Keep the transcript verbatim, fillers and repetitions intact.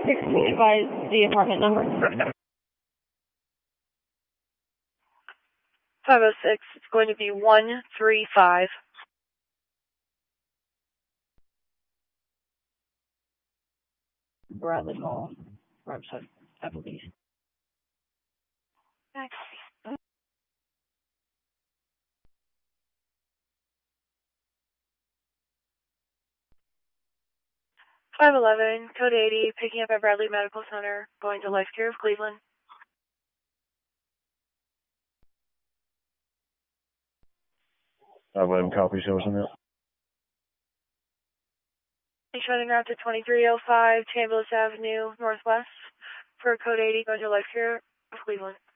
Advise the apartment number. five oh six, it's going to be one three five. Bradley Mall. Right beside Applebee's. Next. five eleven, code eighty, picking up at Bradley Medical Center, going to Life Care of Cleveland. five eleven copy, show us on that. He's running route to twenty-three oh five Chambliss Avenue, Northwest, for code eighty, going to Life Care of Cleveland.